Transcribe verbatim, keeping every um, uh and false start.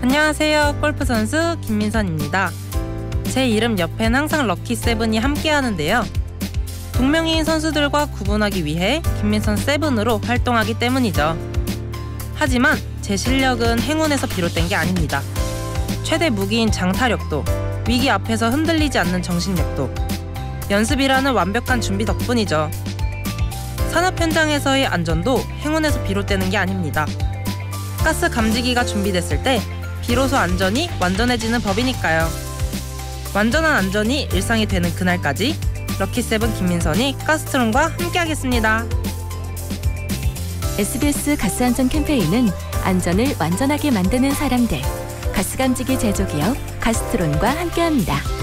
안녕하세요. 골프 선수 김민선입니다. 제 이름 옆엔 항상 럭키세븐이 함께 하는데요. 동명이인 선수들과 구분하기 위해 김민선 세븐으로 활동하기 때문이죠. 하지만 제 실력은 행운에서 비롯된 게 아닙니다. 최대 무기인 장타력도, 위기 앞에서 흔들리지 않는 정신력도, 연습이라는 완벽한 준비 덕분이죠. 산업 현장에서의 안전도 행운에서 비롯되는 게 아닙니다. 가스 감지기가 준비됐을 때 비로소 안전이 완전해지는 법이니까요. 완전한 안전이 일상이 되는 그날까지 럭키세븐 김민선이 가스트론과 함께하겠습니다. 에스비에스 가스안전 캠페인은 안전을 완전하게 만드는 사람들, 가스감지기 제조기업 가스트론과 함께합니다.